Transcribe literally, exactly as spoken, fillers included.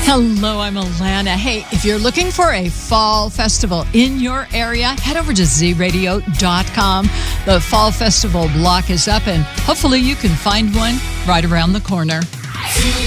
Hello, I'm Alana. Hey, if you're looking for a fall festival in your area, head over to z radio dot com. The fall festival block is up, and hopefully you can find one right around the corner.